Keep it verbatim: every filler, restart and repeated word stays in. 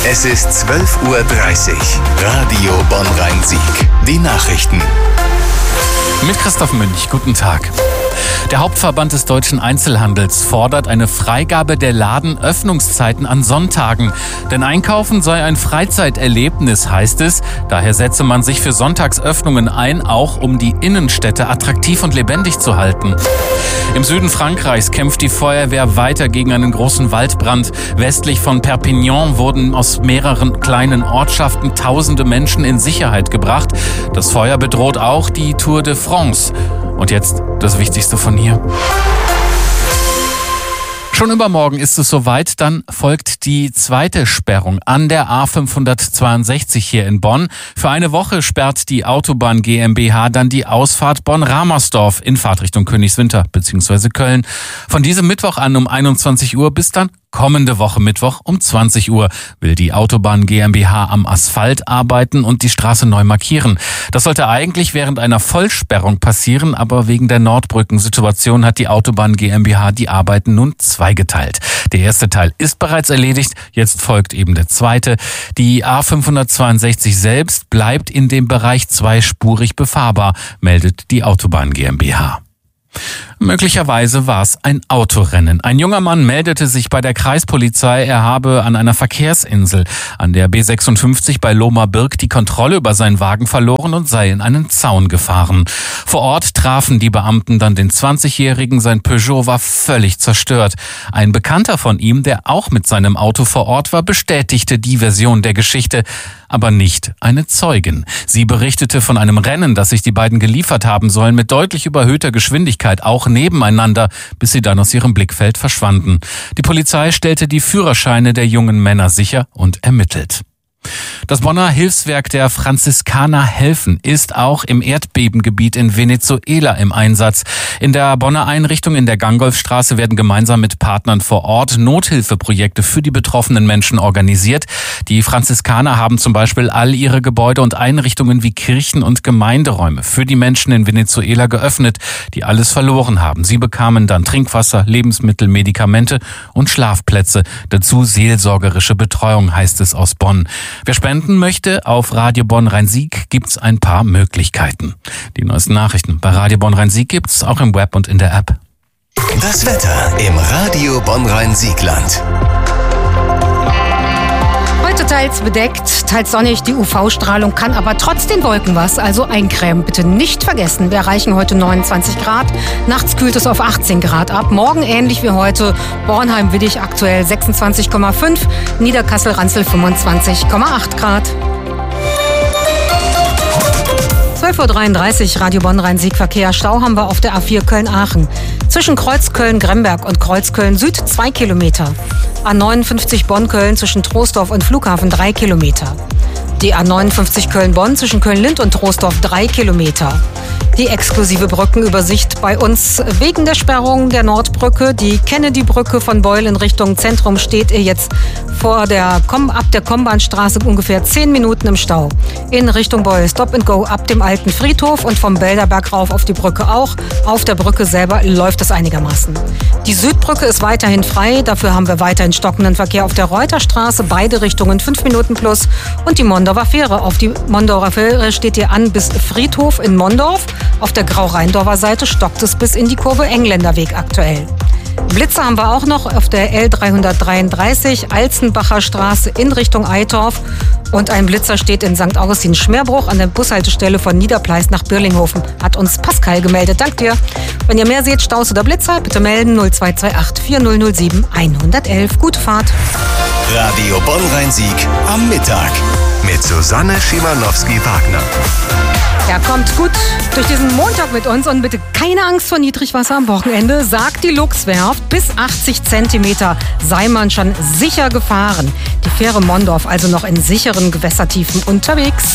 Es ist zwölf Uhr dreißig. Radio Bonn-Rhein-Sieg. Die Nachrichten. Mit Christoph Münch. Guten Tag. Der Hauptverband des deutschen Einzelhandels fordert eine Freigabe der Ladenöffnungszeiten an Sonntagen. Denn Einkaufen sei ein Freizeiterlebnis, heißt es. Daher setze man sich für Sonntagsöffnungen ein, auch um die Innenstädte attraktiv und lebendig zu halten. Im Süden Frankreichs kämpft die Feuerwehr weiter gegen einen großen Waldbrand. Westlich von Perpignan wurden aus mehreren kleinen Ortschaften tausende Menschen in Sicherheit gebracht. Das Feuer bedroht auch die Tour de France. Und jetzt das Wichtigste von hier. Schon übermorgen ist es soweit, dann folgt die zweite Sperrung an der A fünfhundertzweiundsechzig hier in Bonn. Für eine Woche sperrt die Autobahn GmbH dann die Ausfahrt Bonn-Ramersdorf in Fahrtrichtung Königswinter bzw. Köln. Von diesem Mittwoch an um einundzwanzig Uhr bis dann kommende Woche Mittwoch um zwanzig Uhr will die Autobahn GmbH am Asphalt arbeiten und die Straße neu markieren. Das sollte eigentlich während einer Vollsperrung passieren, aber wegen der Nordbrückensituation hat die Autobahn GmbH die Arbeiten nun zweigeteilt. Der erste Teil ist bereits erledigt, jetzt folgt eben der zweite. Die A fünfhundertzweiundsechzig selbst bleibt in dem Bereich zweispurig befahrbar, meldet die Autobahn GmbH. Möglicherweise war es ein Autorennen. Ein junger Mann meldete sich bei der Kreispolizei, er habe an einer Verkehrsinsel an der B sechsundfünfzig bei Lohmar-Birk die Kontrolle über seinen Wagen verloren und sei in einen Zaun gefahren. Vor Ort trafen die Beamten dann den zwanzigjährigen, sein Peugeot war völlig zerstört. Ein Bekannter von ihm, der auch mit seinem Auto vor Ort war, bestätigte die Version der Geschichte, aber nicht eine Zeugin. Sie berichtete von einem Rennen, das sich die beiden geliefert haben sollen, mit deutlich überhöhter Geschwindigkeit, auch nebeneinander, bis sie dann aus ihrem Blickfeld verschwanden. Die Polizei stellte die Führerscheine der jungen Männer sicher und ermittelt. Das Bonner Hilfswerk der Franziskaner helfen ist auch im Erdbebengebiet in Venezuela im Einsatz. In der Bonner Einrichtung in der Gangolfstraße werden gemeinsam mit Partnern vor Ort Nothilfeprojekte für die betroffenen Menschen organisiert. Die Franziskaner haben zum Beispiel all ihre Gebäude und Einrichtungen wie Kirchen und Gemeinderäume für die Menschen in Venezuela geöffnet, die alles verloren haben. Sie bekamen dann Trinkwasser, Lebensmittel, Medikamente und Schlafplätze. Dazu seelsorgerische Betreuung, heißt es aus Bonn. Wer spenden möchte, auf Radio Bonn-Rhein-Sieg gibt's ein paar Möglichkeiten. Die neuesten Nachrichten bei Radio Bonn-Rhein-Sieg gibt's auch im Web und in der App. Das Wetter im Radio Bonn-Rhein-Siegland. Heute teils bedeckt, teils sonnig. Die U V-Strahlung kann aber trotz den Wolken was, also eincremen. Bitte nicht vergessen, wir erreichen heute neunundzwanzig Grad. Nachts kühlt es auf achtzehn Grad ab. Morgen ähnlich wie heute. Bornheim-Widdig aktuell sechsundzwanzig Komma fünf, Niederkassel-Ranzel fünfundzwanzig Komma acht Grad. zwölf Uhr dreiunddreißig, Radio Bonn-Rhein-Sieg Verkehr. Stau haben wir auf der A vier Köln-Aachen. Zwischen Kreuzköln-Gremberg und Kreuzköln-Süd zwei Kilometer. A neunundfünfzig Bonn-Köln zwischen Troisdorf und Flughafen drei Kilometer. Die A neunundfünfzig Köln-Bonn zwischen Köln-Lind und Troisdorf drei Kilometer. Die exklusive Brückenübersicht bei uns wegen der Sperrung der Nordbrücke. Die Kennedy-Brücke von Beul in Richtung Zentrum steht ihr jetzt vor der Kom ab der Kombahnstraße ungefähr zehn Minuten im Stau. In Richtung Beul Stop and Go ab dem alten Friedhof und vom Belderberg rauf auf die Brücke auch. Auf der Brücke selber läuft es einigermaßen. Die Südbrücke ist weiterhin frei. Dafür haben wir weiterhin stockenden Verkehr auf der Reuterstraße. Beide Richtungen fünf Minuten plus. Und die Mondorfer Fähre. Auf die Mondorfer Fähre steht ihr an bis Friedhof in Mondorf. Auf der Grau-Rheindorfer Seite stockt es bis in die Kurve Engländerweg aktuell. Blitzer haben wir auch noch auf der L dreihundertdreiunddreißig Alzenbacher Straße in Richtung Eitorf. Und ein Blitzer steht in Sankt Augustin Schmerbruch an der Bushaltestelle von Niederpleis nach Birlinghofen. Hat uns Pascal gemeldet. Dank dir. Wenn ihr mehr seht, Staus oder Blitzer, bitte melden null zwei zwei acht vier null null sieben eins eins eins. Gute Fahrt. Radio Bonn-Rhein-Sieg am Mittag mit Susanne Schimanowski-Wagner. Ja, kommt gut durch diesen Montag mit uns und bitte keine Angst vor Niedrigwasser am Wochenende, sagt die Luchswerft. Bis achtzig Zentimeter sei man schon sicher gefahren. Die Fähre Mondorf also noch in sicheren Gewässertiefen unterwegs.